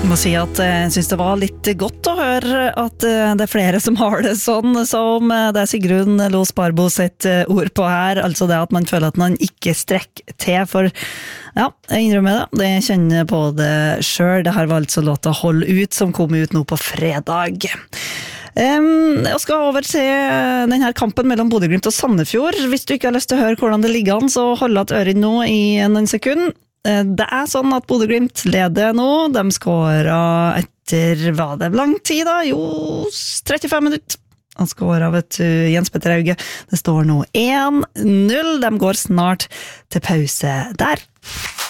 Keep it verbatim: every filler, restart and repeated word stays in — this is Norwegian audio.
Jeg må si at jeg synes det var litt godt å høre at det er flere som har det sånn, som det er Sigrun Los Barbo sitt ord på her, altså det at man føler at man ikke strekker til, for ja, jeg innrømmer det, det kjenner på det selv. Det her var altså låta Hold ut, som kom ut nå på fredag. Um, jeg skal over til denne kampen mellom Bodø/Glimt og Sandefjord. Hvis du ikke har lyst til å høre hvordan det ligger an, så hold at øret nå i noen sekund. Det er sånn at Bodø/Glimt leder nå. De skåret etter, hva det er lang tid da? Jo, trettifem minutter. Han skåret, vet du, Jens Petter Hauge. Det står nå en null. De går snart til pause der.